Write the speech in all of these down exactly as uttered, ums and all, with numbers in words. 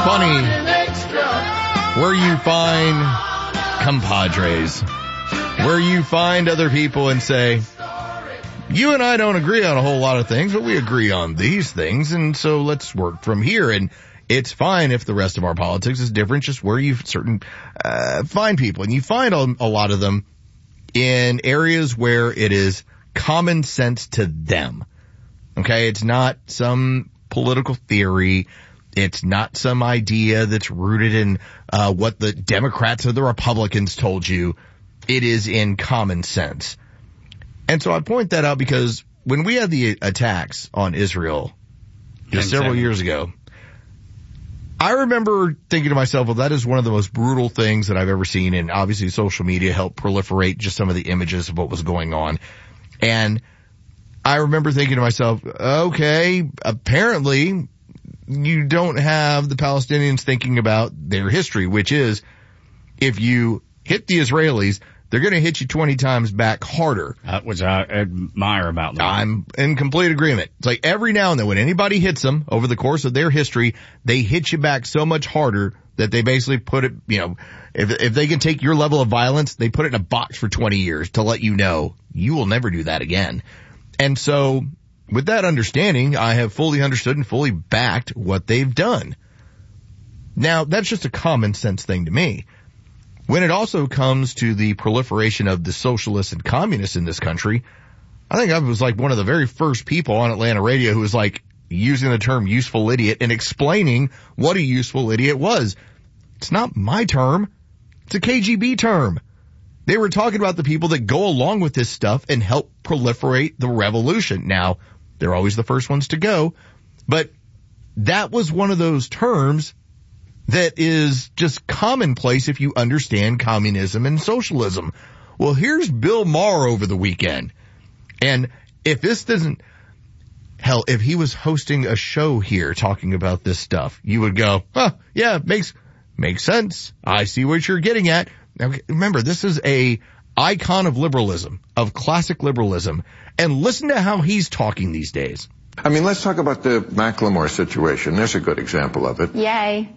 funny where you find compadres, where you find other people and say, you and I don't agree on a whole lot of things, but we agree on these things, and so let's work from here. And it's fine if the rest of our politics is different, just where you certain uh, find people. And you find a, a lot of them in areas where it is common sense to them. Okay, it's not some political theory. It's not some idea that's rooted in uh what the Democrats or the Republicans told you. It is in common sense. And so I point that out because when we had the attacks on Israel just several years ago, I remember thinking to myself, well, that is one of the most brutal things that I've ever seen. And obviously social media helped proliferate just some of the images of what was going on. And I remember thinking to myself, okay, apparently you don't have the Palestinians thinking about their history, which is if you hit the Israelis, they're going to hit you twenty times back harder. Uh, which I admire about them. I'm in complete agreement. It's like every now and then when anybody hits them over the course of their history, they hit you back so much harder that they basically put it, you know, if if they can take your level of violence, they put it in a box for twenty years to let you know you will never do that again. And so with that understanding, I have fully understood and fully backed what they've done. Now, that's just a common sense thing to me. When it also comes to the proliferation of the socialists and communists in this country, I think I was like one of the very first people on Atlanta radio who was like using the term useful idiot and explaining what a useful idiot was. It's not my term. It's a K G B term. They were talking about the people that go along with this stuff and help proliferate the revolution. Now, they're always the first ones to go, but that was one of those terms that is just commonplace if you understand communism and socialism. Well, here's Bill Maher over the weekend. And if this doesn't, hell, if he was hosting a show here talking about this stuff, you would go, huh, yeah, makes, makes sense. I see what you're getting at. Now, remember, this is a icon of liberalism, of classic liberalism. And listen to how he's talking these days. I mean, let's talk about the Macklemore situation. There's a good example of it. Yay.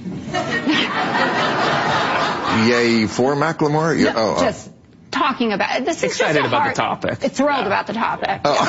Yay for Macklemore? No, oh, just oh. talking about it. This Excited is just about hard, the topic. Thrilled yeah. about the topic. Oh.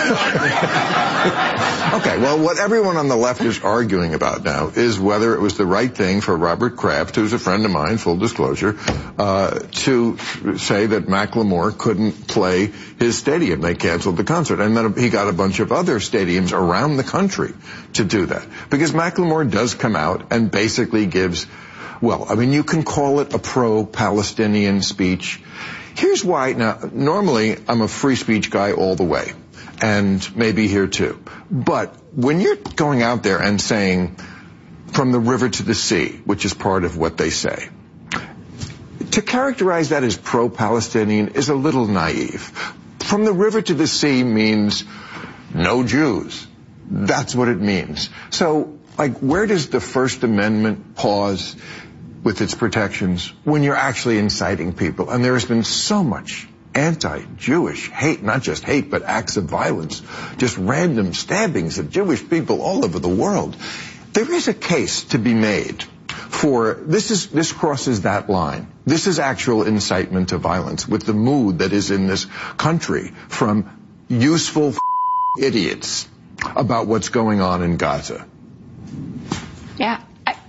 Okay, well, what everyone on the left is arguing about now is whether it was the right thing for Robert Kraft, who's a friend of mine, full disclosure, uh, to say that Macklemore couldn't play his stadium. They canceled the concert. And then he got a bunch of other stadiums around the country to do that. Because Macklemore does come out and basically gives, well, I mean, you can call it a pro-Palestinian speech. Here's why. Now, normally I'm a free speech guy all the way, and maybe here too. But when you're going out there and saying from the river to the sea, which is part of what they say, to characterize that as pro-Palestinian is a little naive. From the river to the sea means no Jews. That's what it means. So, like, where does the First Amendment pause with its protections when you're actually inciting people? And there has been so much anti-Jewish hate, not just hate, but acts of violence, just random stabbings of Jewish people all over the world. There is a case to be made for this is this crosses that line. This is actual incitement to violence with the mood that is in this country from useful idiots about what's going on in Gaza. Yeah.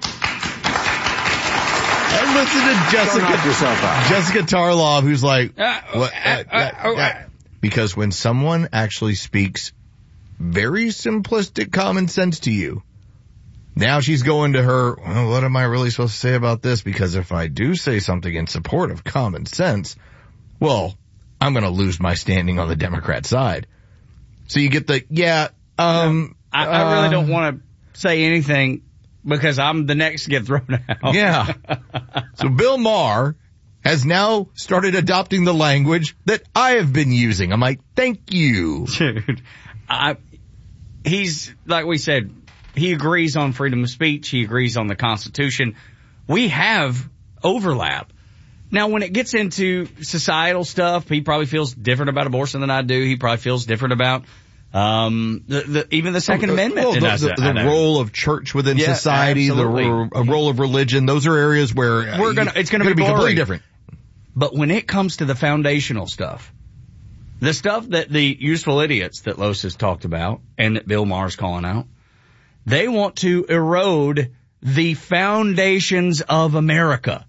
And listen to Jessica, Don't knock yourself out. Jessica Tarlov, who's like, Uh, what, uh, uh, uh, uh, uh, because when someone actually speaks very simplistic common sense to you, now she's going to her, well, what am I really supposed to say about this? Because if I do say something in support of common sense, well, I'm going to lose my standing on the Democrat side. So you get the, yeah, um, I, I really uh, don't want to say anything because I'm the next to get thrown out. Yeah. So Bill Maher has now started adopting the language that I have been using. I'm like, thank you. Dude, I, he's, like we said, he agrees on freedom of speech. He agrees on the Constitution. We have overlap. Now, when it gets into societal stuff, he probably feels different about abortion than I do. He probably feels different about Um, the, the, even the Second Amendment well, denies the, that. the, the role of church within Yeah, society, the absolutely. ro- a role of religion, those are areas where uh, We're gonna, it's gonna, gonna be, be completely blurry. different. But when it comes to the foundational stuff, the stuff that the useful idiots that Los has talked about and that Bill Maher's calling out, they want to erode the foundations of America.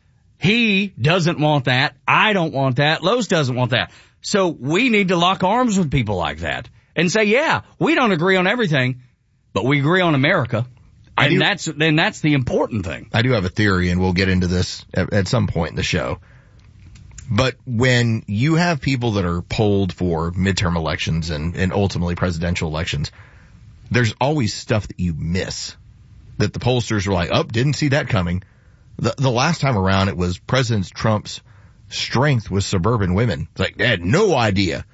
He doesn't want that. I don't want that. Los doesn't want that. So we need to lock arms with people like that and say, yeah, we don't agree on everything, but we agree on America. I And do- that's, then that's the important thing. I do have a theory, and we'll get into this at, at some point in the show. But when you have people that are polled for midterm elections and, and ultimately presidential elections, there's always stuff that you miss that the pollsters are like, oh, didn't see that coming. The, the last time around, it was President Trump's strength with suburban women. It's like, they had no idea.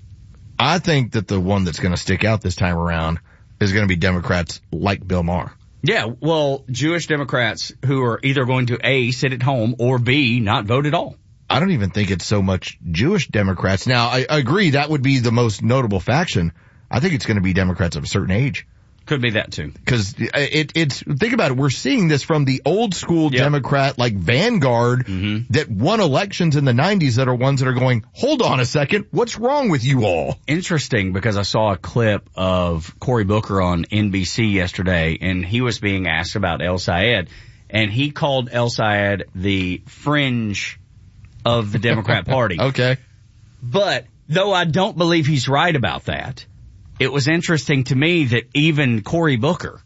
I think that the one that's going to stick out this time around is going to be Democrats like Bill Maher. Yeah, well, Jewish Democrats who are either going to A, sit at home, or B, not vote at all. I don't even think it's so much Jewish Democrats. Now, I, I agree that would be the most notable faction. I think it's going to be Democrats of a certain age. Could be that too. Because it, it's, think about it, we're seeing this from the old school Yep. Democrat, like Vanguard, Mm-hmm. that won elections in the nineties that are ones that are going, hold on a second, what's wrong with you all? Interesting, because I saw a clip of Cory Booker on N B C yesterday, and he was being asked about El Sayed, and he called El Sayed the fringe of the Democrat Party. Okay. But though I don't believe he's right about that, it was interesting to me that even Cory Booker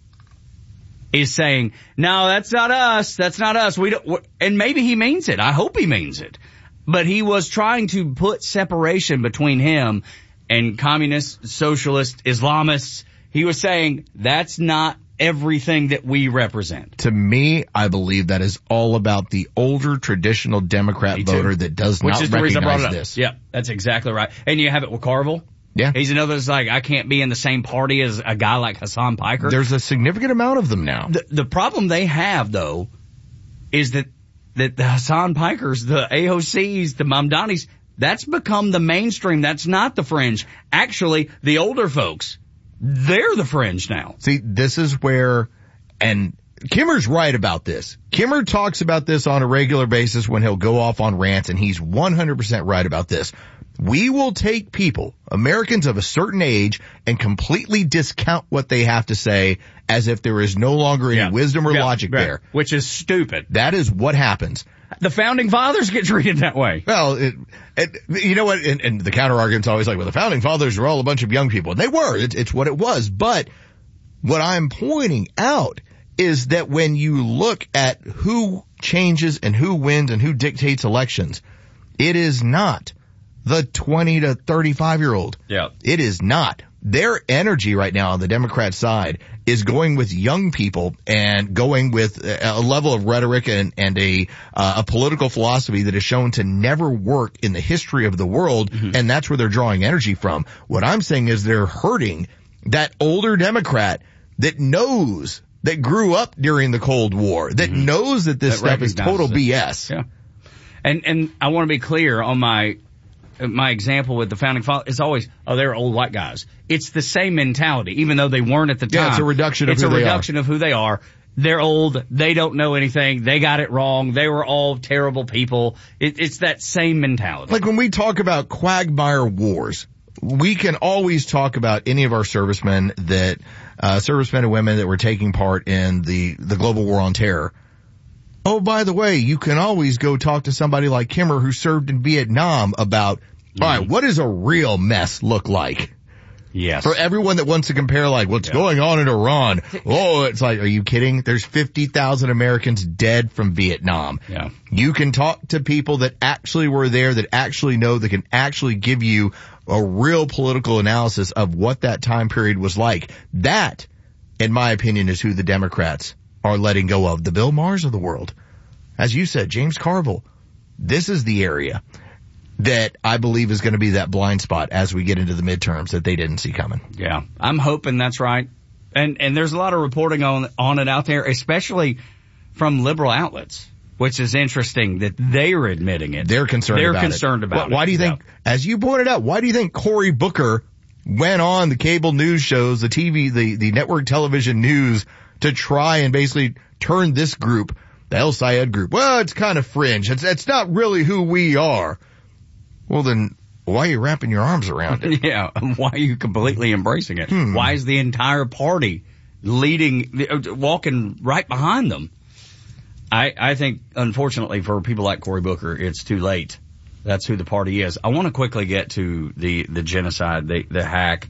is saying, no, that's not us. That's not us. We don't, we're, and maybe he means it. I hope he means it. But he was trying to put separation between him and communists, socialists, Islamists. He was saying that's not everything that we represent. To me, I believe that is all about the older traditional Democrat Me too. voter that does Which not is the reason I brought recognize it up. this. Yeah, that's exactly right. And you have it with Carville. Yeah. He's another that's like, I can't be in the same party as a guy like Hassan Piker. There's a significant amount of them now. The, the problem they have, though, is that, that the Hassan Pikers, the A O Cs, the Mamdanis, that's become the mainstream. That's not the fringe. Actually, the older folks, they're the fringe now. See, this is where, and Kimmer's right about this. Kimmer talks about this on a regular basis when he'll go off on rants, and he's one hundred percent right about this. We will take people, Americans of a certain age, and completely discount what they have to say as if there is no longer any Yeah. wisdom or Yeah, logic right. there. Which is stupid. That is what happens. The founding fathers get treated that way. Well, it, it, you know what, and, and the counter argument's always like, well, the founding fathers were all a bunch of young people. And they were. It, it's what it was. But what I'm pointing out is that when you look at who changes and who wins and who dictates elections, it is not the twenty to thirty-five year old. Yeah. It is not. Their energy right now on the Democrat side is going with young people and going with a level of rhetoric and, and a, uh, a political philosophy that is shown to never work in the history of the world. Mm-hmm. And that's where they're drawing energy from. What I'm saying is they're hurting that older Democrat that knows, that grew up during the Cold War, that Mm-hmm. knows that this That stuff is total recognizes it. B S. Yeah. And, and I want to be clear on my, my example with the founding fathers. It's always, oh, they're old white guys. It's the same mentality, even though they weren't at the time. Yeah, it's a reduction of it's who a they reduction of who they are. They're old. They don't know anything. They got it wrong. They were all terrible people. It, it's that same mentality. Like when we talk about quagmire wars, we can always talk about any of our servicemen that, uh, servicemen and women that were taking part in the, the global war on terror. Oh, by the way, you can always go talk to somebody like Kimmer who served in Vietnam about, mm-hmm. all right, what does a real mess look like? Yes. For everyone that wants to compare like what's yeah. going on in Iran. Oh, it's like, are you kidding? There's fifty thousand Americans dead from Vietnam. Yeah. You can talk to people that actually were there, that actually know, that can actually give you a real political analysis of what that time period was like. That, in my opinion, is who the Democrats are letting go of. The Bill Mahers of the world. As you said, James Carville. This is the area that I believe is going to be that blind spot as we get into the midterms that they didn't see coming. Yeah, I'm hoping that's right. And and there's a lot of reporting on on it out there, especially from liberal outlets, which is interesting that they're admitting it. They're concerned they're about concerned it. about why, it. Why do you think, yeah. as you pointed out, why do you think Cory Booker went on the cable news shows, the T V, the, the network television news to try and basically turn this group, the El Sayed group, well, it's kind of fringe. It's, it's not really who we are. Well, then why are you wrapping your arms around it? Yeah. Why are you completely embracing it? Hmm. Why is the entire party leading, walking right behind them? I, I think, unfortunately, for people like Cory Booker, it's too late. That's who the party is. I want to quickly get to the, the genocide, the, the hack,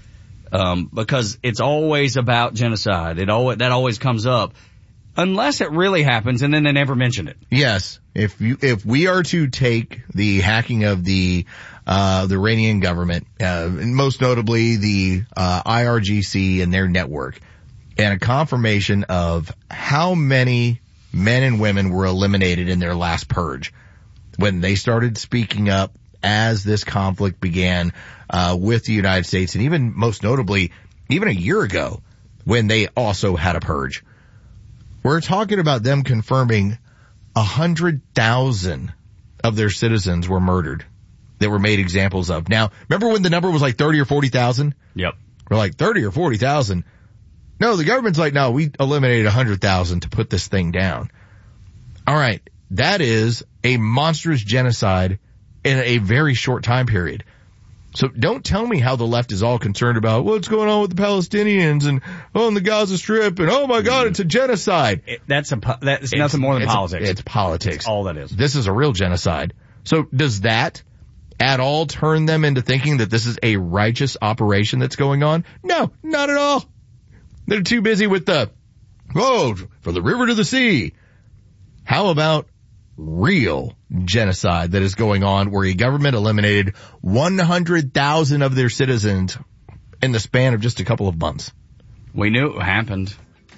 um, because it's always about genocide. It always, that always comes up, unless it really happens, and then they never mention it. Yes. If you, if we are to take the hacking of the, uh, the Iranian government, uh, and most notably the, uh, I R G C and their network, and a confirmation of how many men and women were eliminated in their last purge, when they started speaking up as this conflict began, uh, with the United States, and even most notably, even a year ago, when they also had a purge. We're talking about them confirming a hundred thousand of their citizens were murdered, that were made examples of. Now, remember when the number was like thirty or forty thousand? Yep. We're like thirty or forty thousand. No, the government's like, no, we eliminated a hundred thousand to put this thing down. All right. That is a monstrous genocide in a very short time period. So don't tell me how the left is all concerned about what's going on with the Palestinians and, oh, in the Gaza Strip, and oh my God, it's a genocide. It, that's a, that's It's nothing more than it's a- politics. it's politics. That's all that is. This is a real genocide. So does that at all turn them into thinking that this is a righteous operation that's going on? No, not at all. They're too busy with the, oh, from the river to the sea. How about real genocide that is going on, where a government eliminated one hundred thousand of their citizens in the span of just a couple of months? We knew it happened.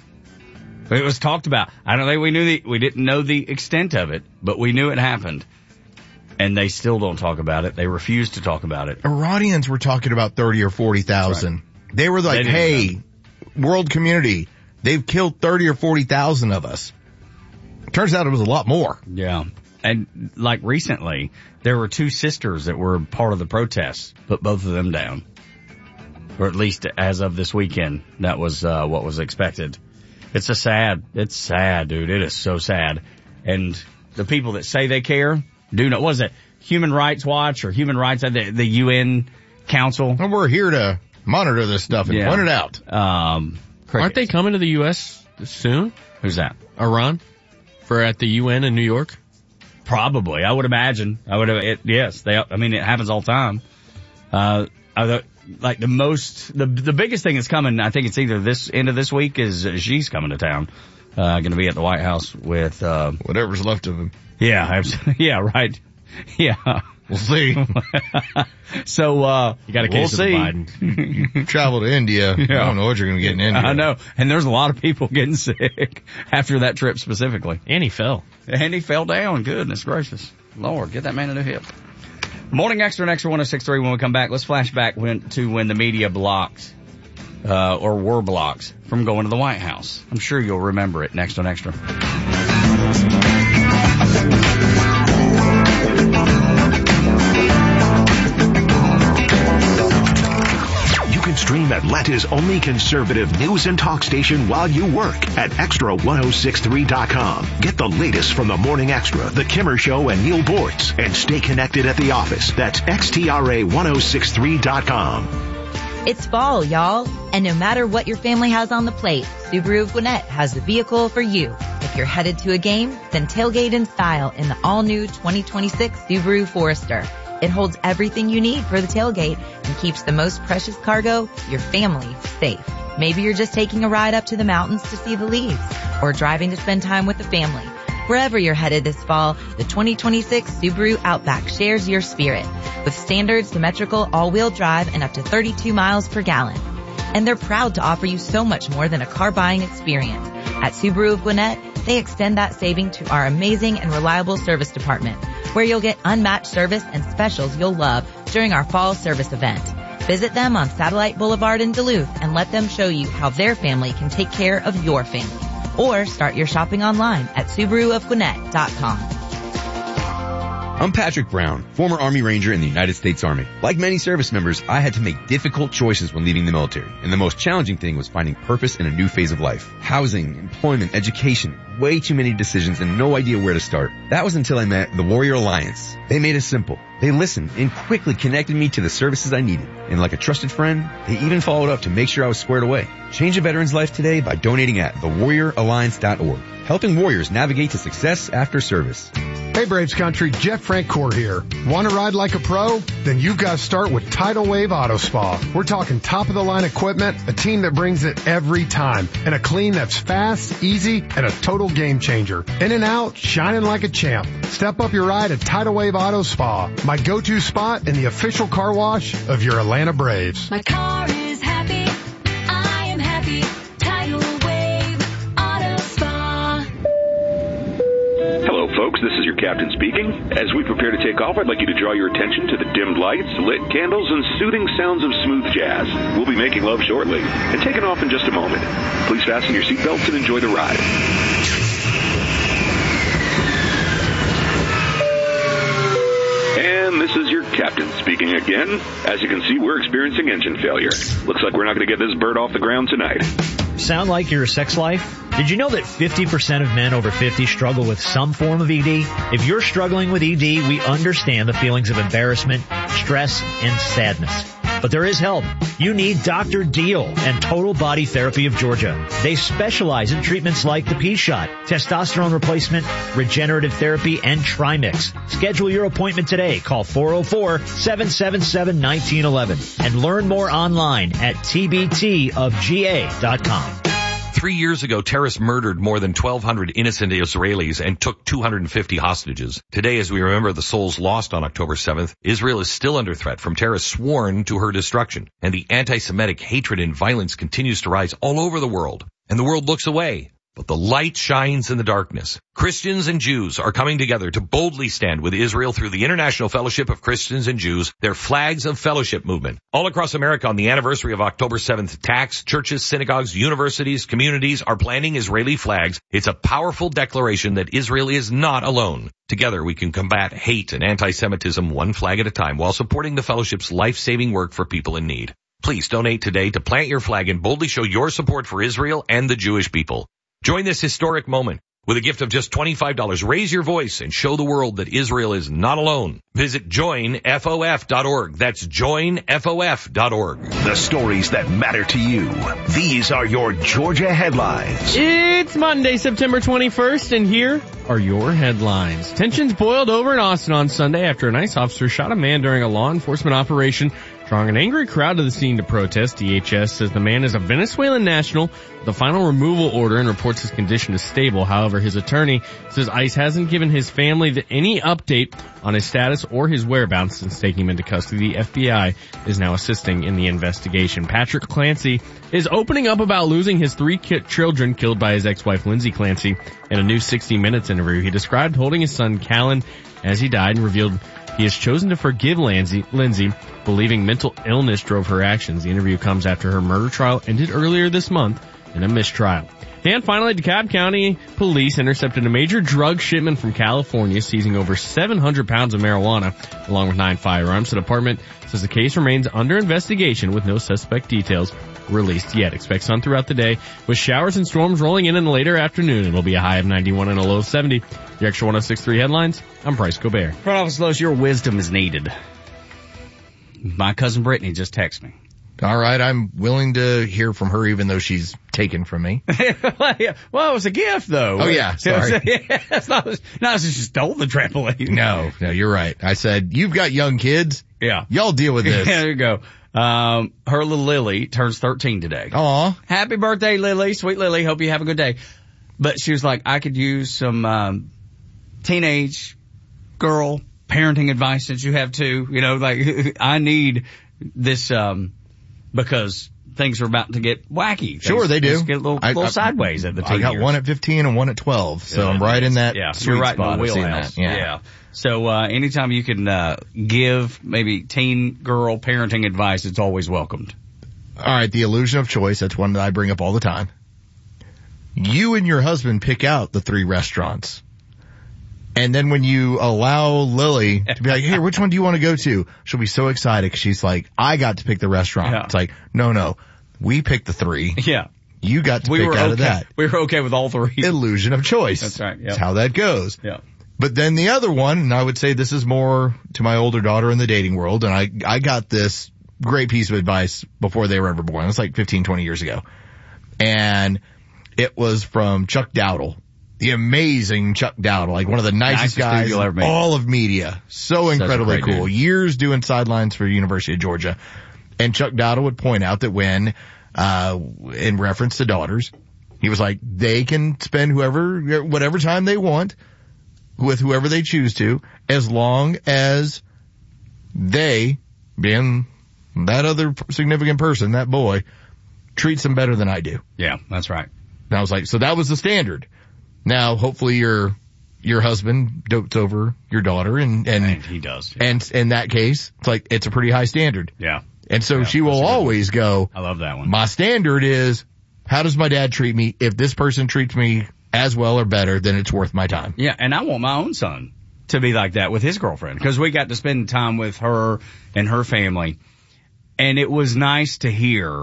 It was talked about. I don't think we knew the, we didn't know the extent of it, but we knew it happened. And they still don't talk about it. They refuse to talk about it. Iranians were talking about thirty or forty thousand. Right. They were like, They hey, world community, they've killed thirty or forty thousand of us. Turns out it was a lot more. Yeah. And like recently, there were two sisters that were part of the protests, put both of them down. Or at least as of this weekend, that was uh, what was expected. It's a sad, it's sad, dude. It is so sad. And the people that say they care do not, what is it, Human Rights Watch or Human Rights, the, the U N Council? And we're here to monitor this stuff and Yeah. point it out. Um, Aren't they coming to the U S soon? Who's that? Iran? For at the U N in New York? Probably. I would imagine. I would have, it, yes. They, I mean, it happens all the time. Uh, I, like the most, the, the biggest thing that's coming, I think it's either this end of this week is Xi's coming to town. Uh, gonna be at the White House with, uh, Whatever's left of him. yeah, absolutely. Yeah, right. Yeah. We'll see. So, uh, You got a we'll case of see. Biden. You travel to India. I don't know what you're going to get in India. I know. And there's a lot of people getting sick after that trip specifically. And he fell. And he fell down. Goodness gracious. Lord, get that man a new hip. Morning Extra and Extra one oh six point three. When we come back, let's flash back when, to when the media blocked, uh, or were blocked from going to the White House. I'm sure you'll remember it next on Extra. Stream Atlanta's only conservative news and talk station while you work at extra ten sixty-three dot com. Get the latest from the Morning Extra, The Kimmer Show, and Neil Boortz, and stay connected at the office. That's extra ten sixty-three dot com. It's fall, y'all. And no matter what your family has on the plate, Subaru of Gwinnett has the vehicle for you. If you're headed to a game, then tailgate in style in the all-new twenty twenty-six Subaru Forester. It holds everything you need for the tailgate and keeps the most precious cargo, your family, safe. Maybe you're just taking a ride up to the mountains to see the leaves, or driving to spend time with the family. Wherever you're headed this fall, the twenty twenty-six Subaru Outback shares your spirit with standard symmetrical all-wheel drive and up to thirty-two miles per gallon. And they're proud to offer you so much more than a car buying experience. At Subaru of Gwinnett, they extend that saving to our amazing and reliable service department, where you'll get unmatched service and specials you'll love during our fall service event. Visit them on Satellite Boulevard in Duluth and let them show you how their family can take care of your family. Or start your shopping online at Subaru of Gwinnett dot com. I'm Patrick Brown, former Army Ranger in the United States Army. Like many service members, I had to make difficult choices when leaving the military, and the most challenging thing was finding purpose in a new phase of life. Housing, employment, education, way too many decisions and no idea where to start. That was until I met the Warrior Alliance. They made it simple. They listened and quickly connected me to the services I needed. And like a trusted friend, they even followed up to make sure I was squared away. Change a veteran's life today by donating at the warrior alliance dot org. Helping warriors navigate to success after service. Hey Braves Country, Jeff Francoeur here. Want to ride like a pro? Then you've got to start with Tidal Wave Auto Spa. We're talking top of the line equipment, a team that brings it every time, and a clean that's fast, easy, and a total game changer. In and out, shining like a champ. Step up your ride at Tidal Wave Auto Spa, my go-to spot in the official car wash of your Atlanta Braves. My car is happy. I am happy. Tidal Wave Auto Spa. Hello, folks. This is your captain speaking. As we prepare to take off, I'd like you to draw your attention to the dimmed lights, lit candles, and soothing sounds of smooth jazz. We'll be making love shortly and taking off in just a moment. Please fasten your seatbelts and enjoy the ride. And this is your captain speaking again. As you can see, we're experiencing engine failure. Looks like we're not going to get this bird off the ground tonight. Sound like your sex life? Did you know that fifty percent of men over fifty struggle with some form of E D? If you're struggling with E D, we understand the feelings of embarrassment, stress, and sadness. But there is help. You need Doctor Deal and Total Body Therapy of Georgia. They specialize in treatments like the P-Shot, testosterone replacement, regenerative therapy, and Trimix. Schedule your appointment today. Call four oh four, seven seven seven, one nine one one and learn more online at T B T of G A dot com. Three years ago, terrorists murdered more than twelve hundred innocent Israelis and took two hundred fifty hostages. Today, as we remember the souls lost on October seventh, Israel is still under threat from terrorists sworn to her destruction. And the anti-Semitic hatred and violence continues to rise all over the world. And the world looks away. But the light shines in the darkness. Christians and Jews are coming together to boldly stand with Israel through the International Fellowship of Christians and Jews, their Flags of Fellowship movement. All across America on the anniversary of October seventh attacks, churches, synagogues, universities, communities are planting Israeli flags. It's a powerful declaration that Israel is not alone. Together we can combat hate and anti-Semitism one flag at a time while supporting the fellowship's life-saving work for people in need. Please donate today to plant your flag and boldly show your support for Israel and the Jewish people. Join this historic moment. With a gift of just twenty-five dollars, raise your voice and show the world that Israel is not alone. Visit join F O F dot org. That's join F O F dot org. The stories that matter to you. These are your Georgia headlines. It's Monday, September twenty-first, and here are your headlines. Tensions boiled over in Austin on Sunday after an ICE officer shot a man during a law enforcement operation, drawing an angry crowd to the scene to protest. D H S says the man is a Venezuelan national with a final removal order and reports his condition is stable. However, his attorney says ICE hasn't given his family any update on his status or his whereabouts since taking him into custody. The F B I is now assisting in the investigation. Patrick Clancy is opening up about losing his three ki- children killed by his ex-wife Lindsay Clancy. In a new sixty minutes interview, he described holding his son Callan as he died and revealed he has chosen to forgive Lindsay, Lindsay, believing mental illness drove her actions. The interview comes after her murder trial ended earlier this month in a mistrial. And finally, DeKalb County police intercepted a major drug shipment from California, seizing over seven hundred pounds of marijuana, along with nine firearms. The department says the case remains under investigation with no suspect details released yet. Expect sun throughout the day with showers and storms rolling in in the later afternoon. It'll be a high of ninety-one and a low of seventy. Your Extra one oh six point three headlines. I'm Bryce Gobert. Front Office Lowe's, your wisdom is needed. My cousin Brittany just texted me. All right, I'm willing to hear from her even though she's taken from me. Well, it was a gift, though. Oh, yeah, sorry. It's not, not as if she stole the trampoline. No, no, you're right. I said, you've got young kids. Yeah. Y'all deal with this. There you go. Um, her little Lily turns thirteen today. Aw. Happy birthday, Lily. Sweet Lily. Hope you have a good day. But she was like, I could use some um teenage girl parenting advice since you have two. You know, like, I need this um because things are about to get wacky. Things Sure, they do. Get a little, I, little I, sideways at the teen I got years. one at fifteen and one at twelve, so yeah, I'm right in that yeah, sweet you're right spot. in the I've seen wheelhouse. that. Yeah. yeah. So, uh, anytime you can, uh, give maybe teen girl parenting advice, it's always welcomed. All right, the illusion of choice, that's one that I bring up all the time. You and your husband pick out the three restaurants. And then when you allow Lily to be like, hey, which one do you want to go to? She'll be so excited because she's like, I got to pick the restaurant. Yeah. It's like, no, no, we picked the three. Yeah. You got to We pick were out okay. of that. We were okay with all three. Illusion of choice. That's right. Yep. That's how that goes. Yeah. But then the other one, and I would say this is more to my older daughter in the dating world, and I, I got this great piece of advice before they were ever born. It was like fifteen, twenty years ago. And it was from Chuck Dowdle, the amazing Chuck Dowdle, like one of the nicest, Nicest guys dude you'll ever in meet. all of media. So Such a incredibly great cool. dude. Years doing sidelines for University of Georgia. And Chuck Dowdle would point out that when, uh, in reference to daughters, he was like, they can spend whoever, whatever time they want with whoever they choose to, as long as they, being that other significant person, that boy, treats them better than I do. Yeah, that's right. And I was like, so that was the standard. Now, hopefully your, your husband dotes over your daughter and, and, And he does. Yeah. and in that case, it's like, it's a pretty high standard. Yeah. And so Yeah, she that's will a good one. always go, I love that one. my standard is, how does my dad treat me? If this person treats me as well or better, then it's worth my time. Yeah, and I want my own son to be like that with his girlfriend because we got to spend time with her and her family. And it was nice to hear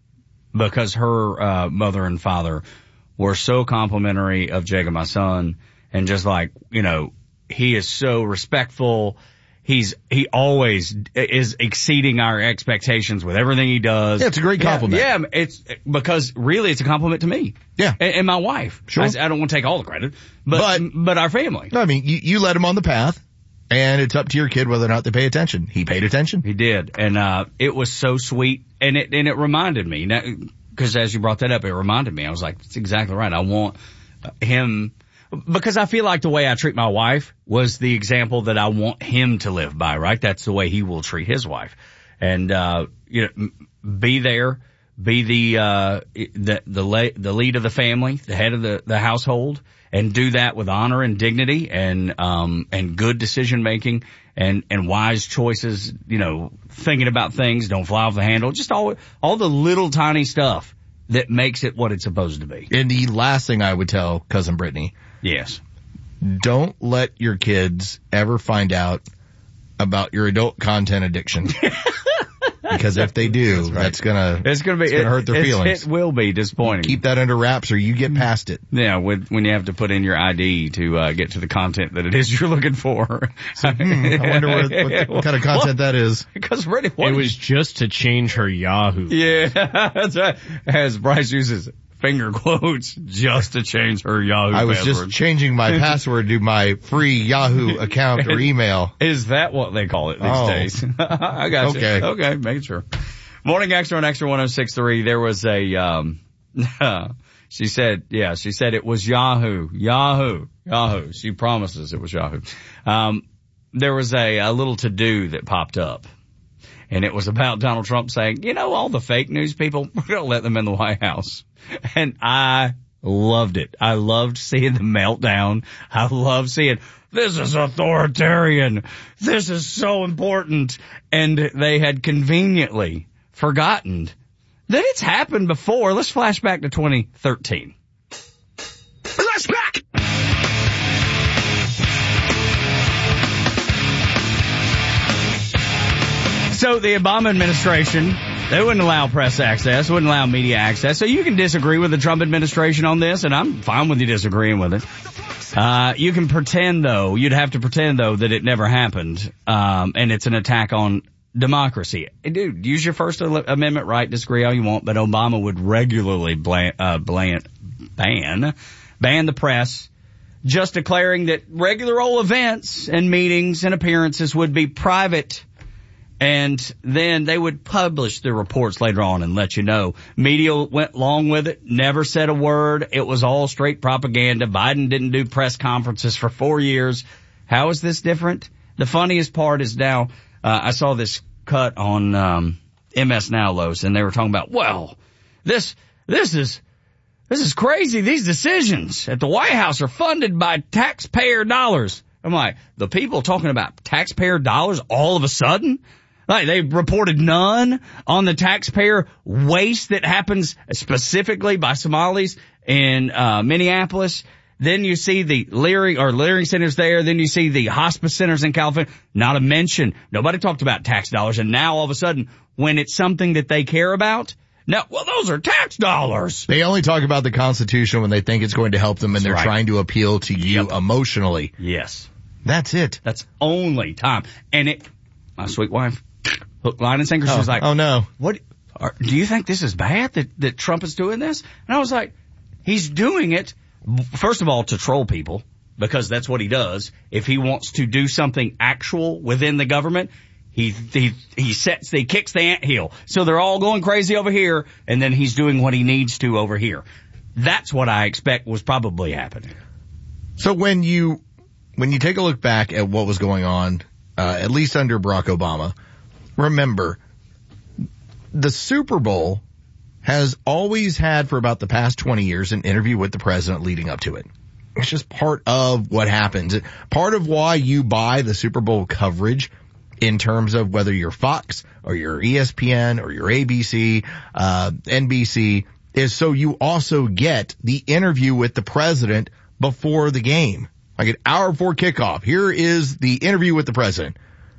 because her uh, mother and father were so complimentary of Jacob, my son, and just like, you know, he is so respectful. He's, he always is exceeding our expectations with everything he does. Yeah, it's a great compliment. Yeah, yeah, it's because really it's a compliment to me. Yeah. And, and my wife. Sure. I, I don't want to take all the credit, but, But- but our family. No, I mean, you, you let him on the path, and it's up to your kid whether or not they pay attention. He paid attention. He did. And, uh, it was so sweet. And it, and it reminded me, because as you brought that up, it reminded me. I was like, that's exactly right. I want him, because I feel like the way I treat my wife was the example that I want him to live by, right? That's the way he will treat his wife. And, uh, you know, m- be there, be the, uh, the, the, la- the lead of the family, the head of the, the household, and do that with honor and dignity and, um, and good decision making and, and wise choices, you know, thinking about things, don't fly off the handle, just all, all the little tiny stuff that makes it what it's supposed to be. And the last thing I would tell Cousin Brittany, Yes. don't let your kids ever find out about your adult content addiction. Because if they do, that's, right. that's gonna, It's gonna be, it's gonna it, hurt their it's- feelings. It will be disappointing. Keep that under wraps or you get past it. Yeah, with, when you have to put in your I D to uh, get to the content that it is you're looking for. So, hmm, I wonder what, what, what kind of content that is. Because really, what It was just to change her Yahoo. Yeah, that's right. As Bryce uses finger quotes just to change her Yahoo I was password. just changing my password to my free Yahoo account or email. Is that what they call it these Oh. days? I got you. Okay. Okay, making sure. Morning Extra on Extra one oh six point three. There was a, um, she said, yeah, she said it was Yahoo. Yahoo. Yahoo. She promises it was Yahoo. Um, there was a, a little to-do that popped up. And it was about Donald Trump saying, you know, all the fake news people, we're going to let them in the White House. And I loved it. I loved seeing the meltdown. I loved seeing, this is authoritarian. This is so important. And they had conveniently forgotten that it's happened before. Let's flash back to twenty thirteen. Let's back! So the Obama administration, they wouldn't allow press access, wouldn't allow media access. So you can disagree with the Trump administration on this, and I'm fine with you disagreeing with it. Uh, you can pretend though, you'd have to pretend though that it never happened, um, and it's an attack on democracy. Dude, use your First Amendment right, disagree all you want, but Obama would regularly blan, uh, blan, ban, ban the press, just declaring that regular old events and meetings and appearances would be private. And then they would publish the reports later on and let you know. Media went along with it, never said a word. It was all straight propaganda. Biden didn't do press conferences for four years. How is this different? The funniest part is now, uh, I saw this cut on um, M S Now, Los, and they were talking about, well, this, this is, this is crazy. These decisions at the White House are funded by taxpayer dollars. I'm like, the people talking about taxpayer dollars all of a sudden? Like, they reported none on the taxpayer waste that happens specifically by Somalis in uh Minneapolis. Then you see the Leary or Leary centers there. Then you see the hospice centers in California. Not a mention. Nobody talked about tax dollars. And now all of a sudden, when it's something that they care about, no, well, those are tax dollars. They only talk about the Constitution when they think it's going to help them and That's they're right. trying to appeal to you Yep. emotionally. Yes. That's it. That's only time. And it, my sweet wife, hook, line, and sinker, she Oh, was like, oh no. What, are, do you think this is bad that, that Trump is doing this? And I was like, he's doing it, first of all, to troll people, because that's what he does. If he wants to do something actual within the government, he, he, he sets, he kicks the anthill. So they're all going crazy over here, and then he's doing what he needs to over here. That's what I expect was probably happening. So when you, when you take a look back at what was going on, uh, at least under Barack Obama, remember, the Super Bowl has always had for about the past twenty years an interview with the president leading up to it. It's just part of what happens. Part of why you buy the Super Bowl coverage in terms of whether you're Fox or you're E S P N or you're A B C, uh, N B C is so you also get the interview with the president before the game. Like an hour before kickoff. Here is the interview with the president.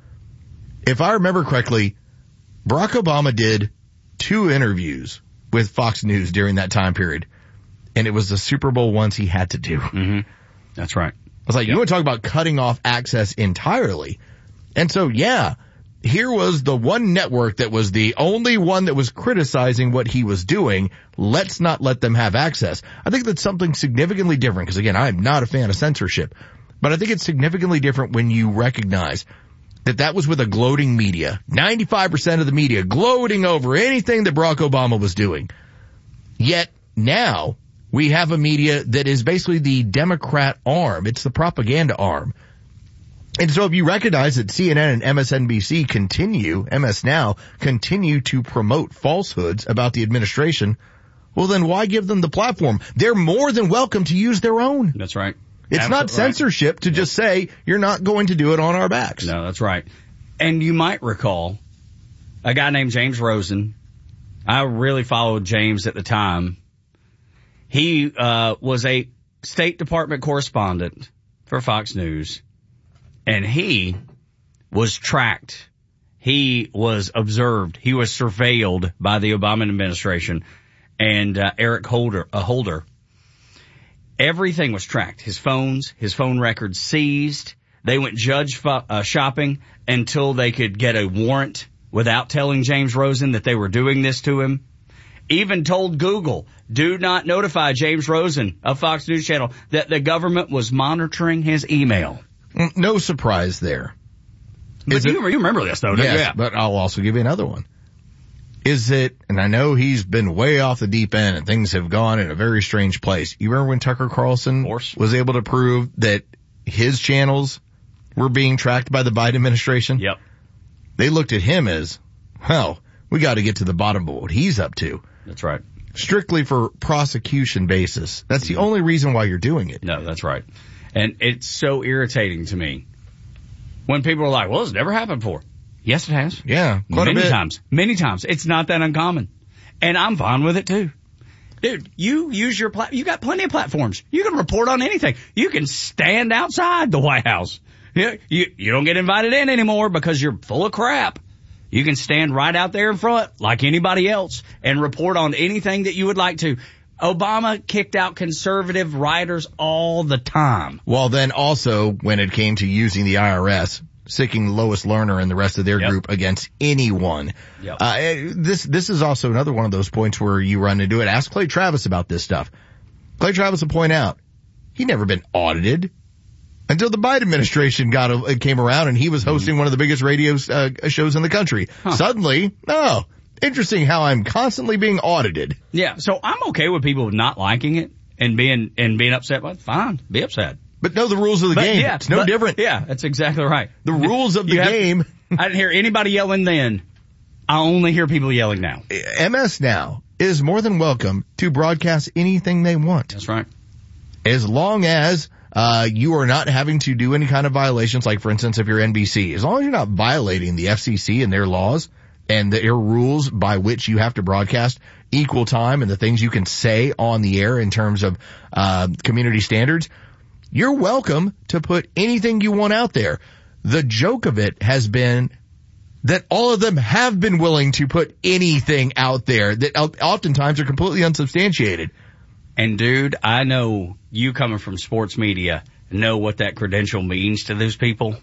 If I remember correctly, Barack Obama did two interviews with Fox News during that time period. And it was the Super Bowl ones he had to do. Mm-hmm. That's right. I was like, yep. You want to talk about cutting off access entirely. And so, yeah, here was the one network that was the only one that was criticizing what he was doing. Let's not let them have access. I think that's something significantly different because, again, I'm not a fan of censorship. But I think it's significantly different when you recognize that that was with a gloating media. ninety-five percent of the media gloating over anything that Barack Obama was doing. Yet now we have a media that is basically the Democrat arm. It's the propaganda arm. And so if you recognize that C N N and M S N B C continue, M S Now, continue to promote falsehoods about the administration, well then why give them the platform? They're more than welcome to use their own. That's right. It's Absolutely not censorship right. to just say you're not going to do it on our backs. No, that's right. And you might recall a guy named James Rosen. I really followed James at the time. He uh was a State Department correspondent for Fox News, and he was tracked. He was observed. He was surveilled by the Obama administration and uh, Eric Holder. Uh, Holder. Everything was tracked. His phones, his phone records seized. They went judge fo- uh, shopping until they could get a warrant without telling James Rosen that they were doing this to him. Even told Google, do not notify James Rosen of Fox News Channel that the government was monitoring his email. No surprise there. But you, you remember this, though, don't yes, you? Yeah. But I'll also give you another one. Is it, and I know he's been way off the deep end and things have gone in a very strange place. You remember when Tucker Carlson was able to prove that his channels were being tracked by the Biden administration? Yep. They looked at him as, well, we got to get to the bottom of what he's up to. That's right. Strictly for prosecution basis. That's the only reason why you're doing it. No, that's right. And it's so irritating to me when people are like, well, it's never happened before. Yes, it has. Yeah, quite Many a bit. times. Many times. It's not that uncommon. And I'm fine with it too. Dude, you use your plat, you got plenty of platforms. You can report on anything. You can stand outside the White House. You, you, you don't get invited in anymore because you're full of crap. You can stand right out there in front like anybody else and report on anything that you would like to. Obama kicked out conservative writers all the time. Well, then also when it came to using the I R S, sicking Lois Lerner and the rest of their Yep. group against anyone. Yep. Uh, this, this is also another one of those points where you run into it. Ask Clay Travis about this stuff. Clay Travis will point out he'd never been audited until the Biden administration got a, came around and he was hosting mm-hmm. one of the biggest radio uh, shows in the country. Huh. Suddenly, oh, interesting how I'm constantly being audited. Yeah, so I'm okay with people not liking it and being and being upset. Well, fine, be upset. But know the rules of the but game. Yeah, it's no but, different. Yeah, that's exactly right. The rules of the have, game. I didn't hear anybody yelling then. I only hear people yelling now. M S Now is more than welcome to broadcast anything they want. That's right. As long as uh you are not having to do any kind of violations, like, for instance, if you're N B C. As long as you're not violating the F C C and their laws and their rules by which you have to broadcast, equal time and the things you can say on the air in terms of uh community standards, you're welcome to put anything you want out there. The joke of it has been that all of them have been willing to put anything out there that oftentimes are completely unsubstantiated. And dude, I know you coming from sports media know what that credential means to those people.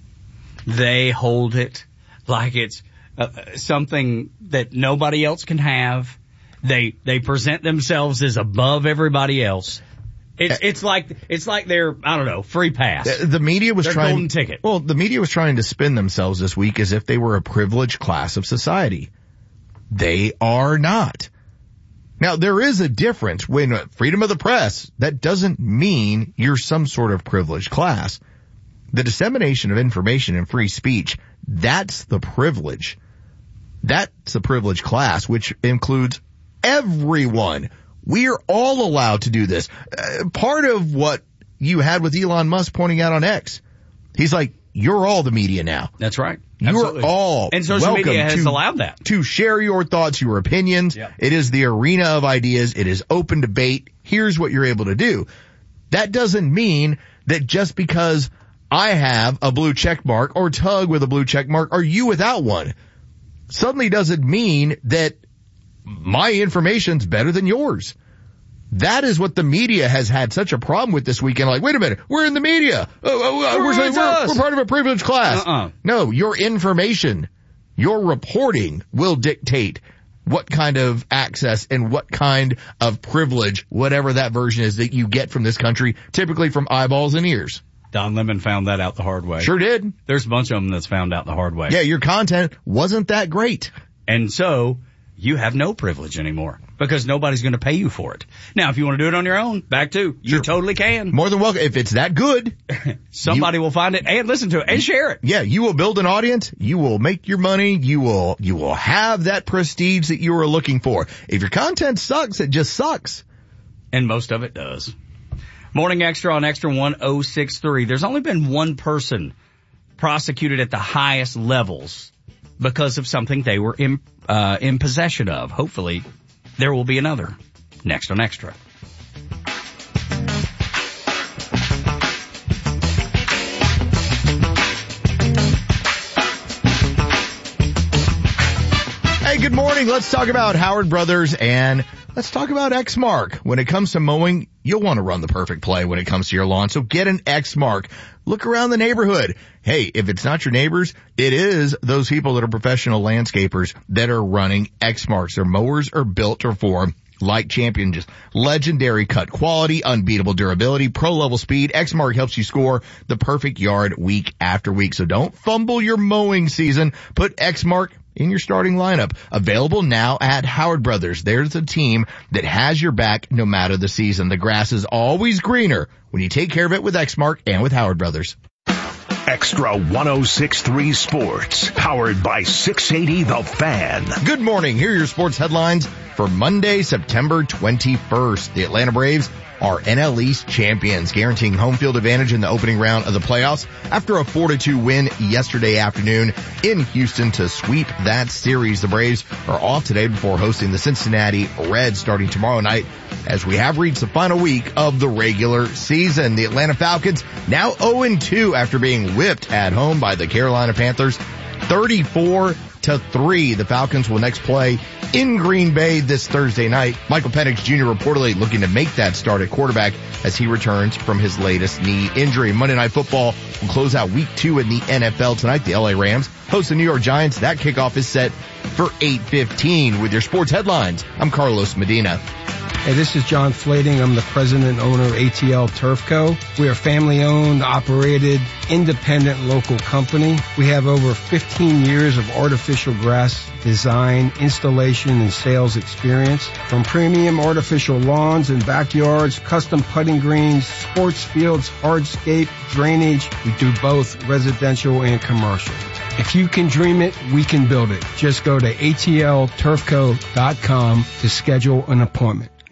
They hold it like it's uh, something that nobody else can have. They they present themselves as above everybody else. It's it's like it's like they're, I don't know, free pass. The media was Their trying golden ticket. Well, the media was trying to spin themselves this week as if they were a privileged class of society. They are not. Now, there is a difference when freedom of the press, that doesn't mean you're some sort of privileged class. The dissemination of information and free speech, that's the privilege. That's the privileged class, which includes everyone. We're all allowed to do this. Uh, part of what you had with Elon Musk pointing out on X, he's like, you're all the media now. That's right. You're Absolutely. all and social welcome media has to, allowed that. to share your thoughts, your opinions. Yep. It is the arena of ideas. It is open debate. Here's what you're able to do. That doesn't mean that just because I have a blue check mark or Tug with a blue check mark or you without one, suddenly doesn't mean that my information's better than yours. That is what the media has had such a problem with this weekend. Like, wait a minute, we're in the media. Oh, oh, oh, we're, saying we're, we're part of a privileged class. Uh-uh. No, your information, your reporting will dictate what kind of access and what kind of privilege, whatever that version is, that you get from this country, typically from eyeballs and ears. Don Lemon found that out the hard way. Sure did. There's a bunch of them that's found out the hard way. Yeah, your content wasn't that great. And so you have no privilege anymore because nobody's going to pay you for it. Now, if you want to do it on your own, back to, you Sure. totally can. More than welcome. If it's that good, Somebody you, will find it and listen to it and share it. Yeah, you will build an audience. You will make your money. You will, you will have that prestige that you are looking for. If your content sucks, it just sucks. And most of it does. Morning Extra on Extra one oh six three. There's only been one person prosecuted at the highest levels because of something they were in, uh, in possession of. Hopefully there will be another next on Extra. Hey, good morning. Let's talk about Howard Brothers and let's talk about Exmark. When it comes to mowing, you'll want to run the perfect play when it comes to your lawn. So get an Exmark. Look around the neighborhood. Hey, if it's not your neighbors, it is those people that are professional landscapers that are running Exmarks. Their mowers are built or for like champion, just legendary cut quality, unbeatable durability, pro level speed. Exmark helps you score the perfect yard week after week. So don't fumble your mowing season. Put Exmark in your starting lineup. Available now at Howard Brothers. There's a team that has your back no matter the season. The grass is always greener when you take care of it with Exmark and with Howard Brothers. Extra one oh six three Sports, powered by six eighty The Fan. Good morning. Here are your sports headlines for Monday, September twenty-first. The Atlanta Braves are N L East champions, guaranteeing home field advantage in the opening round of the playoffs after a four to two win yesterday afternoon in Houston to sweep that series. The Braves are off today before hosting the Cincinnati Reds starting tomorrow night as we have reached the final week of the regular season. The Atlanta Falcons now oh and two after being whipped at home by the Carolina Panthers thirty-four to three. The Falcons will next play in Green Bay this Thursday night. Michael Penix Junior reportedly looking to make that start at quarterback as he returns from his latest knee injury. Monday Night Football will close out week two in the N F L tonight. The L A Rams host the New York Giants. That kickoff is set for eight fifteen. With your sports headlines, I'm Carlos Medina. Hey, this is John Flading. I'm the president and owner of A T L Turf Co. We are family-owned, operated, independent local company. We have over fifteen years of artificial grass design, installation, and sales experience. From premium artificial lawns and backyards, custom putting greens, sports fields, hardscape, drainage. We do both residential and commercial. If you can dream it, we can build it. Just go to A T L turf co dot com to schedule an appointment.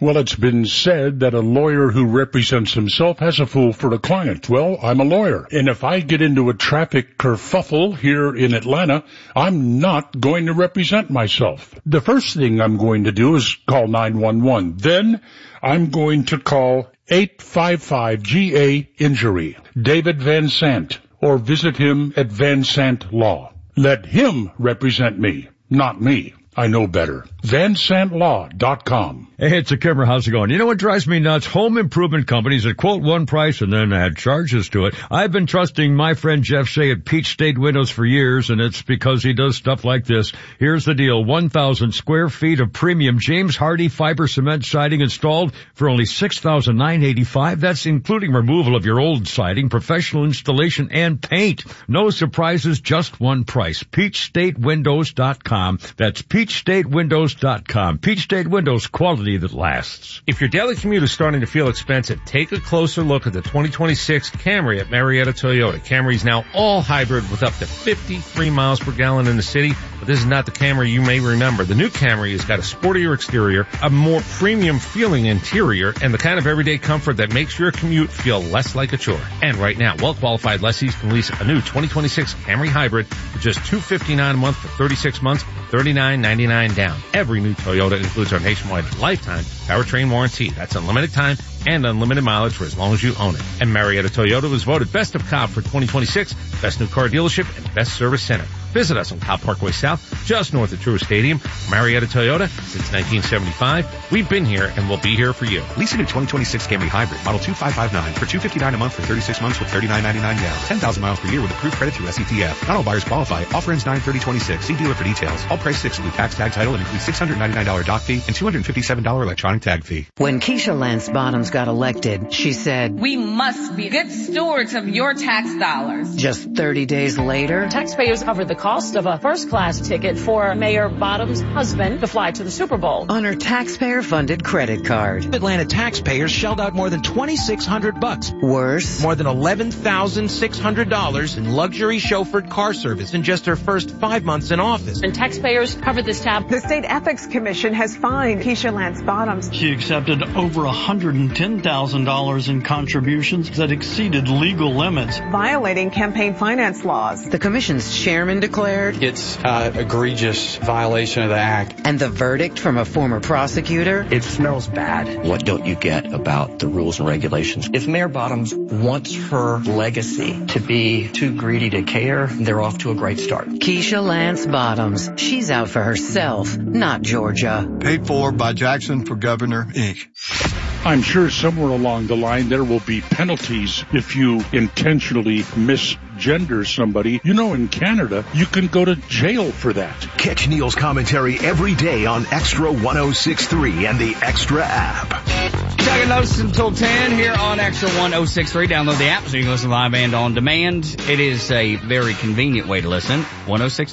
Well, it's been said that a lawyer who represents himself has a fool for a client. Well, I'm a lawyer, and if I get into a traffic kerfuffle here in Atlanta, I'm not going to represent myself. The first thing I'm going to do is call nine one one. Then I'm going to call eight five five G A injury, David Van Sant, or visit him at Van Sant Law. Let him represent me, not me. I know better. Van Sant Law dot com. Hey, it's a Kimmer. How's it going? You know what drives me nuts? Home improvement companies that quote one price and then add charges to it. I've been trusting my friend Jeff Shea at Peach State Windows for years, and it's because he does stuff like this. Here's the deal. one thousand square feet of premium James Hardy fiber cement siding installed for only six thousand nine hundred eighty-five dollars. That's including removal of your old siding, professional installation, and paint. No surprises, just one price. Peach State Windows dot com. That's Peach State Windows dot com. Peach State Windows, quality that lasts. If your daily commute is starting to feel expensive, take a closer look at the twenty twenty-six Camry at Marietta Toyota. Camry is now all hybrid with up to fifty-three miles per gallon in the city, but this is not the Camry you may remember. The new Camry has got a sportier exterior, a more premium feeling interior, and the kind of everyday comfort that makes your commute feel less like a chore. And right now, well-qualified lessees can lease a new twenty twenty-six Camry Hybrid for just two hundred fifty-nine dollars a month for thirty-six months, thirty-nine ninety-nine down. Every new Toyota includes our nationwide lifetime powertrain warranty. That's unlimited time and unlimited mileage for as long as you own it. And Marietta Toyota was voted Best of Cobb for twenty twenty-six, Best New Car Dealership, and Best Service Center. Visit us on Cobb Parkway South, just north of True Stadium. Marietta Toyota, since nineteen seventy-five. We've been here and we'll be here for you. Lease a new twenty twenty-six Camry Hybrid, model two five five nine, for two hundred fifty-nine dollars a month for thirty-six months with thirty-nine ninety-nine down. ten thousand miles per year with approved credit through S E T F. Not all buyers qualify. Offer ends nine thirty twenty-six. See dealer for details. All prices exclude tax, tag, title, and include six hundred ninety-nine dollars dock fee and two hundred fifty-seven dollars electronic tag fee. When Keisha Lance Bottoms got elected, she said, "We must be good stewards of your tax dollars." Just thirty days later, taxpayers covered the cost of a first-class ticket for Mayor Bottoms' husband to fly to the Super Bowl on her taxpayer-funded credit card. Atlanta taxpayers shelled out more than twenty-six hundred bucks. Worse, more than eleven thousand six hundred dollars in luxury chauffeured car service in just her first five months in office. And taxpayers covered this tab. The State Ethics Commission has fined Keisha Lance Bottoms. She accepted over one hundred ten thousand dollars in contributions that exceeded legal limits, violating campaign finance laws. The commission's chairman declared it's uh, egregious violation of the act. And the verdict from a former prosecutor? It smells bad. What don't you get about the rules and regulations? If Mayor Bottoms wants her legacy to be too greedy to care, they're off to a great start. Keisha Lance Bottoms. She's out for herself, not Georgia. Paid for by Jackson for Governor, Incorporated. I'm sure somewhere along the line there will be penalties if you intentionally misgender somebody. You know, in Canada, you can go to jail for that. Catch Neil's commentary every day on Extra one oh six point three and the Extra app. Second notes until ten here on Extra one oh six point three. Download the app so you can listen live and on demand. It is a very convenient way to listen. one oh six